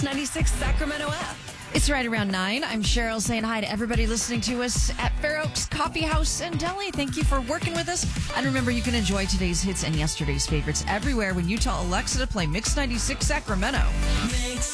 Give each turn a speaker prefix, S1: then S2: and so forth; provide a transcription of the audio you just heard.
S1: 96 Sacramento app.
S2: It's right around 9. I'm Cheryl saying hi to everybody listening to us at Fair Oaks Coffee House and Deli. Thank you for working with us. And remember, you can enjoy today's hits and yesterday's favorites everywhere when you tell Alexa to play Mix 96 Sacramento.